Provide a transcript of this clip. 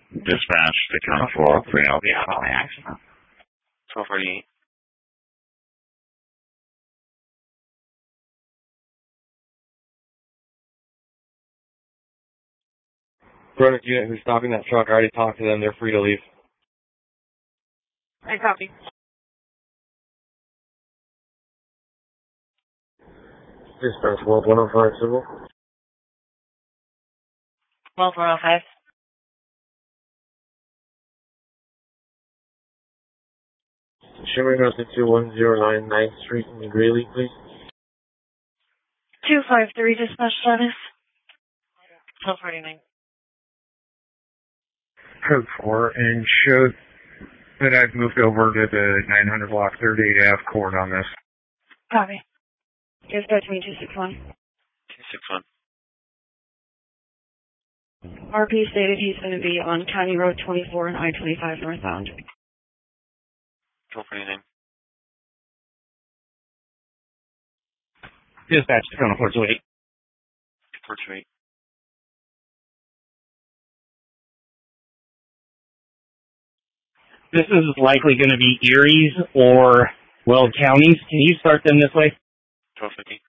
Dispatch to County 403, I'll be out on the accident. 1248. Product unit who's stopping that truck, I already talked to them. They're free to leave. I copy. Dispatch 105 civil. 12105. Shimmering up to 21009 9th Street in Greeley, please. 253 dispatch status. 1249. Code 4, and showed that I've moved over to the 900 block 38 Ave court on this. Copy. Dispatch me 261. 261. RP stated he's going to be on County Road 24 and I-25 northbound. 1249. Dispatch to Colonel 428. 428. This is likely going to be Erie's or Weld counties. Can you start them this way? 1250.